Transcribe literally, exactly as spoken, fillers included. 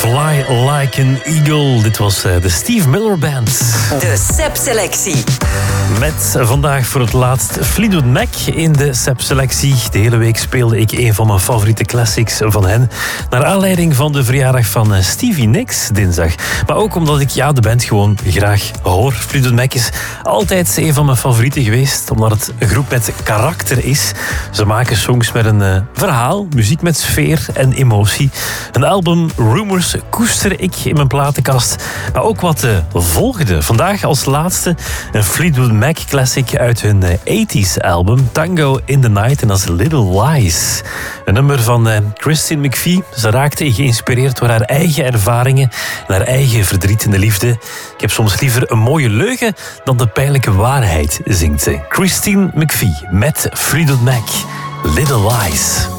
Fly Like an Eagle. Dit was uh, de Steve Miller Band. De Sep-selectie. Met vandaag voor het laatst Fleetwood Mac in de Sep-selectie. De hele week speelde ik een van mijn favoriete classics van hen. Naar aanleiding van de verjaardag van Stevie Nicks dinsdag. Maar ook omdat ik ja, de band gewoon graag hoor. Fleetwood Mac is altijd een van mijn favorieten geweest. Omdat het een groep met karakter is. Ze maken songs met een uh, verhaal. Muziek met sfeer en emotie. Een album Rumors koester ik in mijn platenkast. Maar ook wat uh, volgde. Vandaag als laatste een Fleetwood Mac classic uit hun uh, tachtiger album Tango in the Night en als Little Lies. Een nummer van uh, Christine McVie. Ze raakte geïnspireerd door haar eigen ervaringen en haar eigen verdriet in de liefde. Ik heb soms liever een mooie leugen dan de pijnlijke waarheid, zingt ze. Christine McVie met Fleetwood Mac, Little Lies.